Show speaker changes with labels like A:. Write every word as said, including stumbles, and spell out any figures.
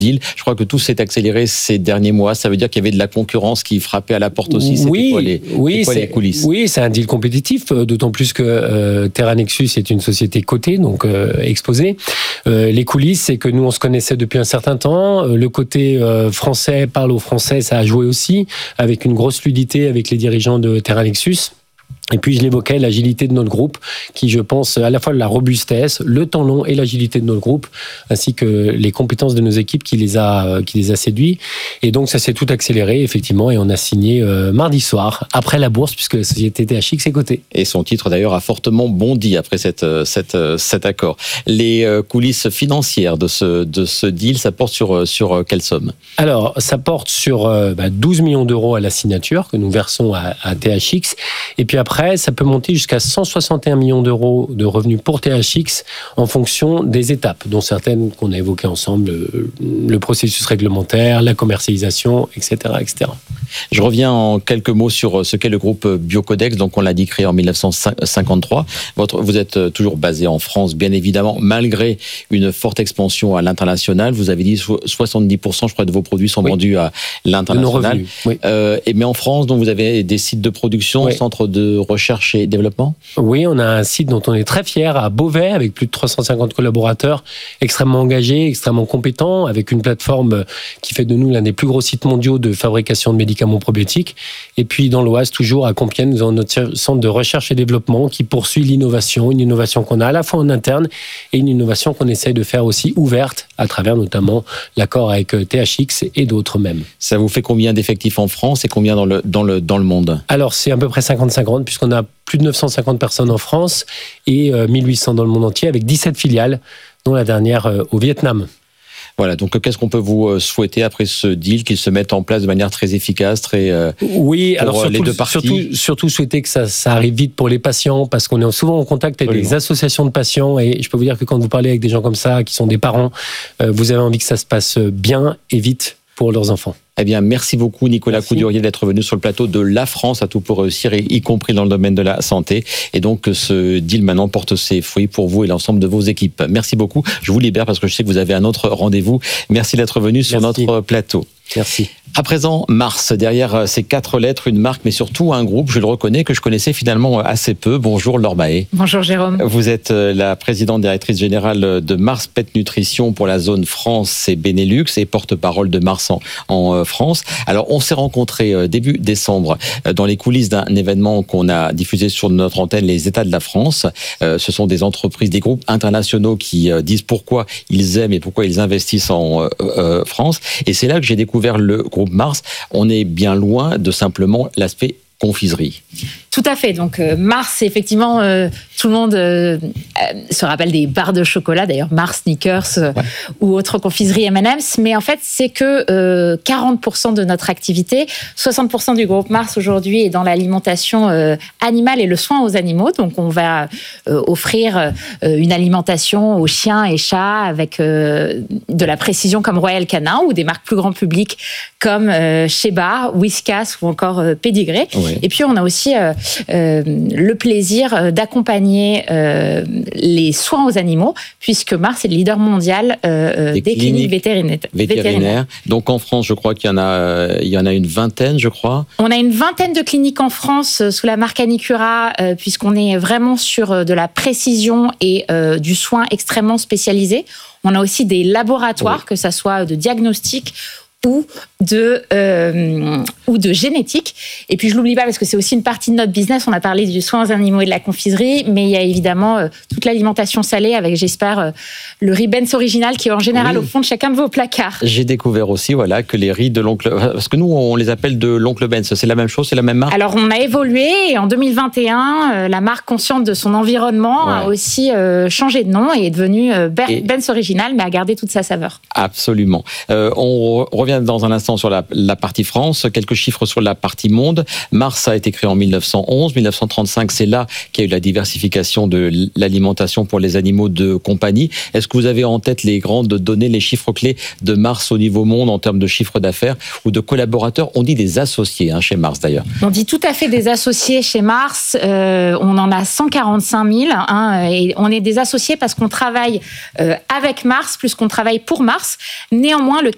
A: deal. Je crois que tout s'est accéléré ces derniers mois. Ça veut dire qu'il y avait de la concurrence qui frappait à la porte aussi. C'était
B: oui,
A: quoi les,
B: oui,
A: quoi
B: c'est,
A: les coulisses?
B: Oui, c'est un deal compétitif, d'autant plus que euh, Terranexus est une société cotée, donc euh, exposée. Euh, les coulisses, c'est que nous, on se connaissait depuis un certain temps. Le côté euh, français parle aux Français, ça a joué aussi, avec une grosse fluidité avec les dirigeants de Terranexus. Et puis, je l'évoquais, l'agilité de notre groupe, qui, je pense, à la fois la robustesse, le temps long et l'agilité de notre groupe, ainsi que les compétences de nos équipes qui les a, qui les a séduits. Et donc, ça s'est tout accéléré, effectivement, et on a signé euh, mardi soir, après la bourse, puisque la société T H X est cotée.
A: Et son titre, d'ailleurs, a fortement bondi après cette, cette, cet accord. Les coulisses financières de ce, de ce deal, ça porte sur, sur quelle somme?
B: Alors, ça porte sur euh, bah, douze millions d'euros à la signature, que nous versons à, à T H X. Et puis après, ça peut monter jusqu'à cent soixante et un millions d'euros de revenus pour T H X en fonction des étapes, dont certaines qu'on a évoquées ensemble, le processus réglementaire, la commercialisation, et cetera, et cetera.
A: Je reviens en quelques mots sur ce qu'est le groupe Biocodex. Donc, on l'a dit, créé en dix-neuf cent cinquante-trois. Votre, vous êtes toujours basé en France, bien évidemment, malgré une forte expansion à l'international. Vous avez dit soixante-dix pour cent, je crois, de vos produits sont oui. vendus à l'international.
B: Revenus, oui.
A: euh, et, mais en France, donc, vous avez des sites de production, oui. centres de recherche et développement?
B: Oui, on a un site dont on est très fier à Beauvais, avec plus de trois cent cinquante collaborateurs, extrêmement engagés, extrêmement compétents, avec une plateforme qui fait de nous l'un des plus gros sites mondiaux de fabrication de médicaments probiotiques. Et puis dans l'Oise, toujours à Compiègne, nous avons notre centre de recherche et développement qui poursuit l'innovation, une innovation qu'on a à la fois en interne et une innovation qu'on essaye de faire aussi ouverte à travers notamment l'accord avec T H X et d'autres même.
A: Ça vous fait combien d'effectifs en France et combien dans le, dans le, dans le monde?
B: Alors c'est à peu près cinquante cinquante, puisqu'on a plus de neuf cent cinquante personnes en France et mille huit cents dans le monde entier, avec dix-sept filiales, dont la dernière au Vietnam.
A: Voilà, donc qu'est-ce qu'on peut vous souhaiter après ce deal, qu'il se mette en place de manière très efficace, très euh,
B: oui,
A: pour
B: alors surtout,
A: les deux parties.
B: Surtout, surtout souhaiter que ça, ça arrive vite pour les patients, parce qu'on est souvent en contact avec Absolument. des associations de patients, et je peux vous dire que quand vous parlez avec des gens comme ça, qui sont des parents, euh, vous avez envie que ça se passe bien et vite pour leurs enfants.
A: Eh bien, merci beaucoup Nicolas
B: merci.
A: Coudurier d'être venu sur le plateau de La France à tout pour réussir, y compris dans le domaine de la santé. Et donc, ce deal maintenant porte ses fruits pour vous et l'ensemble de vos équipes. Merci beaucoup. Je vous libère parce que je sais que vous avez un autre rendez-vous. Merci d'être venu sur
B: merci.
A: notre plateau.
B: Merci.
A: À présent, Mars, derrière ces quatre lettres, une marque, mais surtout un groupe, je le reconnais, que je connaissais finalement assez peu. Bonjour Laure Mahé.
C: Bonjour Jérôme.
A: Vous êtes la présidente directrice générale de Mars Pet Nutrition pour la zone France et Benelux et porte-parole de Mars en, en France. Alors, on s'est rencontrés début décembre dans les coulisses d'un événement qu'on a diffusé sur notre antenne, les États de la France. Ce sont des entreprises, des groupes internationaux qui disent pourquoi ils aiment et pourquoi ils investissent en euh, France. Et c'est là que j'ai découvert le groupe Mars. On est bien loin de simplement l'aspect confiserie.
C: Tout à fait. Donc euh, Mars, effectivement, euh, tout le monde euh, se rappelle des barres de chocolat, d'ailleurs Mars, Snickers euh, ouais. ou autres confiseries M and M's. Mais en fait, c'est que euh, quarante pour cent de notre activité, soixante pour cent du groupe Mars aujourd'hui est dans l'alimentation euh, animale et le soin aux animaux. Donc on va euh, offrir euh, une alimentation aux chiens et chats avec euh, de la précision comme Royal Canin ou des marques plus grand public comme euh, Sheba, Whiskas ou encore euh, Pédigré. Ouais. Et puis on a aussi euh, euh, le plaisir d'accompagner euh, les soins aux animaux, puisque Mars est le leader mondial euh, des, des cliniques, cliniques vétérinaires.
A: vétérinaires. Donc en France, je crois qu'il y en a, il y en a une vingtaine, je crois.
C: On a une vingtaine de cliniques en France sous la marque Anicura, euh, puisqu'on est vraiment sur de la précision et euh, du soin extrêmement spécialisé. On a aussi des laboratoires, oui. que ça soit de diagnostic ou de, euh, ou de génétique. Et puis je l'oublie pas parce que c'est aussi une partie de notre business. On a parlé du soin aux animaux et de la confiserie, mais il y a évidemment euh, toute l'alimentation salée avec, j'espère, euh, le riz Ben's original qui est en général oui. au fond de chacun de vos placards.
A: J'ai découvert aussi voilà, que les riz de l'oncle... Parce que nous, on les appelle de l'oncle Ben's. C'est la même chose, c'est la même marque?
C: Alors, on a évolué et en deux mille vingt et un, euh, la marque, consciente de son environnement, ouais. a aussi euh, changé de nom et est devenue euh, Ben's original, mais a gardé toute sa saveur.
A: Absolument. Euh, on revient dans un instant sur la, la partie France, quelques chiffres sur la partie monde. Mars a été créé en mille neuf cent onze, mille neuf cent trente-cinq, c'est là qu'il y a eu la diversification de l'alimentation pour les animaux de compagnie. Est-ce que vous avez en tête les grandes données, les chiffres clés de Mars au niveau monde en termes de chiffre d'affaires ou de collaborateurs? On dit des associés hein, chez Mars d'ailleurs.
C: On dit tout à fait des associés chez Mars. Euh, on en a cent quarante-cinq mille hein, et on est des associés parce qu'on travaille euh, avec Mars plus qu'on travaille pour Mars. Néanmoins, le